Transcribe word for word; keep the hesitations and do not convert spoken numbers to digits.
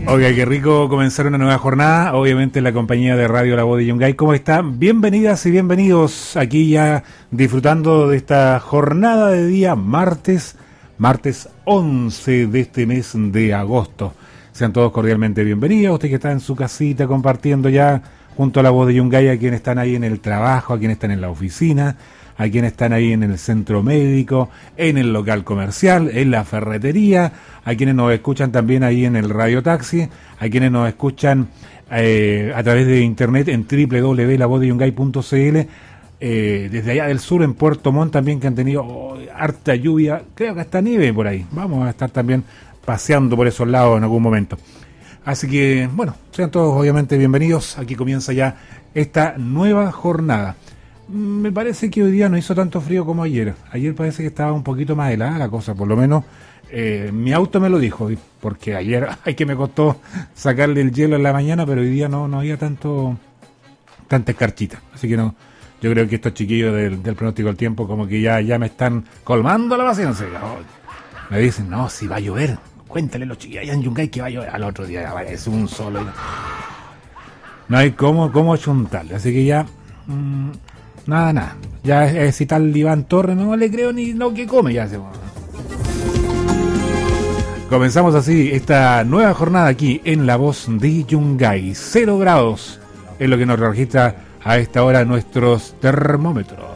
Oiga, qué rico comenzar una nueva jornada, obviamente en la compañía de Radio La Voz de Yungay. ¿Cómo están? Bienvenidas y bienvenidos aquí ya disfrutando de esta jornada de día martes, martes once de este mes de agosto. Sean todos cordialmente bienvenidos, usted que está en su casita compartiendo ya junto a La Voz de Yungay, a quienes están ahí en el trabajo, a quienes están en la oficina, a quienes están ahí en el centro médico, en el local comercial, en la ferretería, a quienes nos escuchan también ahí en el radio taxi, a quienes nos escuchan eh, a través de internet en doble u doble u doble u punto la voz de yungay punto c l, eh, desde allá del sur en Puerto Montt también, que han tenido oh, harta lluvia, creo que hasta nieve por ahí. Vamos a estar también paseando por esos lados en algún momento. Así que, bueno, sean todos obviamente bienvenidos. Aquí comienza ya esta nueva jornada. Me parece que hoy día no hizo tanto frío como ayer. Ayer parece que estaba un poquito más helada la cosa, por lo menos eh, mi auto me lo dijo, porque ayer ay que me costó sacarle el hielo en la mañana, pero hoy día no, no había tanto tanta escarchita. Así que no, yo creo que estos chiquillos del, del pronóstico del tiempo como que ya, ya me están colmando la paciencia. Oh, me dicen, no, si va a llover, cuéntale a los chiquillos allá en Yungay que va a llover. Al otro día aparece un solo. No hay cómo, cómo chuntarle, así que ya... Mmm, Nada, nada. Ya es si tal Iván Torres, no le creo ni lo que come ya. Se... Comenzamos así esta nueva jornada aquí en La Voz de Yungay. Cero grados es lo que nos registra a esta hora nuestros termómetros.